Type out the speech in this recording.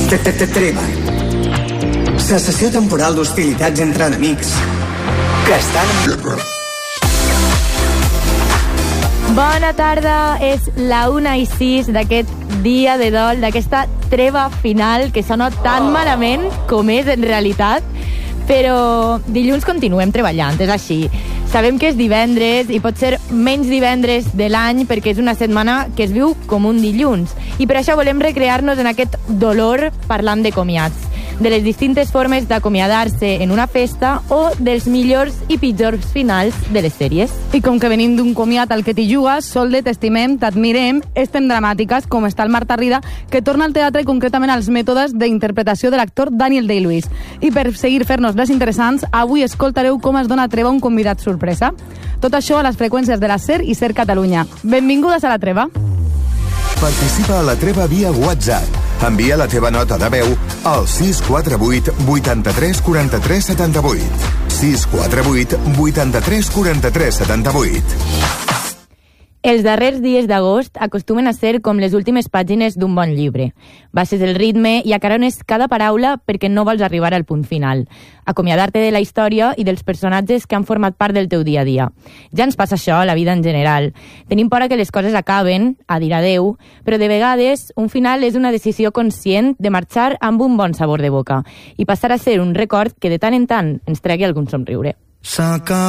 Treva. Cessació temporal d'hostilitats entre enemics que estan en guerra. Bona tarda, és la 1:06 d'aquest dia de dol, d'aquesta treva final que sona tan malament com és en realitat, però dilluns continuem treballant, és així. Sabem que és divendres i pot ser menys divendres de l'any perquè és una setmana que es viu com un dilluns. I per això volem recrear-nos en aquest dolor parlant de comiats, de les distintes formes d'acomiadar-se en una festa o dels millors i pitjors finals de les sèries. I com que venim d'un comiat al que t'hi jugues, Solde, t'estimem, t'admirem, estem dramàtiques, com està el Marta Rida, que torna al teatre i concretament als mètodes d'interpretació de l'actor Daniel Day-Lewis. I per seguir fer-nos les interessants, avui escoltareu com es dona treva a un convidat sorpresa. Tot això a les freqüències de la SER i SER Catalunya. Benvingudes a la treva. Participa a la treva via WhatsApp. Envia la teva nota de veu al 648 83 43 78. 648 83 43 78. Els darrers dies d'agost acostumen a ser com les últimes pàgines d'un bon llibre. Baixes el ritme i acarones cada paraula perquè no vols arribar al punt final. Acomiadar-te de la història i dels personatges que han format part del teu dia a dia. Ja ens passa això a la vida en general. Tenim por que les coses acaben, a dir adeu, però de vegades un final és una decisió conscient de marxar amb un bon sabor de boca i passar a ser un record que de tant en tant ens tregui algun somriure.